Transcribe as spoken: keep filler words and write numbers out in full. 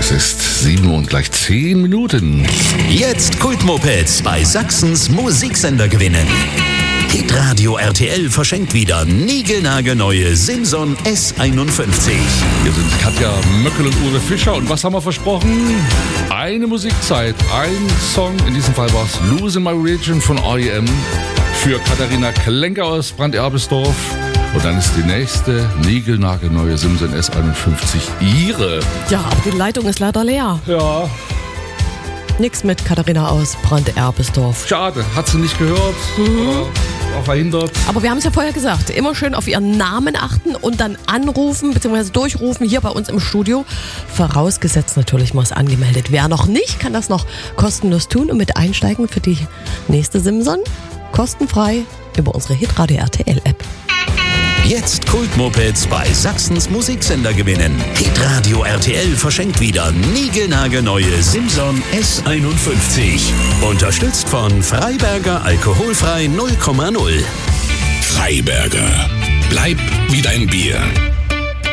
Es ist sieben und gleich zehn Minuten. Jetzt Kultmopeds bei Sachsens Musiksender gewinnen. Hitradio R T L verschenkt wieder niegelnagelneue Simson S einundfünfzig. Hier sind Katja Möckel und Uwe Fischer. Und was haben wir versprochen? Eine Musikzeit, ein Song. In diesem Fall war es Losing My Religion von R E M für Katharina Klenke aus Brand-Erbisdorf. Und dann ist die nächste niegelnagelneue Simson S einundfünfzig ihre. Ja, aber die Leitung ist leider leer. Ja. Nix mit Katharina aus Brand-Erbisdorf. Schade, hat sie nicht gehört. Mhm. Oder war verhindert. Aber wir haben es ja vorher gesagt, immer schön auf ihren Namen achten und dann anrufen bzw. durchrufen hier bei uns im Studio. Vorausgesetzt natürlich mal ist angemeldet. Wer noch nicht, kann das noch kostenlos tun und mit einsteigen für die nächste Simson. Kostenfrei über unsere Hitradio R T L App. Jetzt Kultmopeds bei Sachsens Musiksender gewinnen. Hitradio R T L verschenkt wieder niegelnagelneue Simson S einundfünfzig. Unterstützt von Freiberger Alkoholfrei null Komma null. Freiberger. Bleib wie dein Bier.